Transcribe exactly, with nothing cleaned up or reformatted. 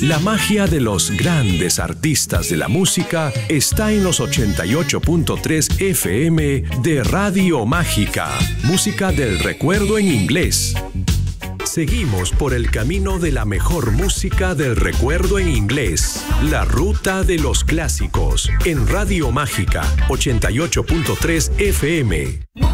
La magia de los grandes artistas de la música está en los ochenta y ocho punto tres F M de Radio Mágica, música del recuerdo en inglés. Seguimos por el camino de la mejor música del recuerdo en inglés, la ruta de los clásicos, en Radio Mágica, ochenta y ocho punto tres F M.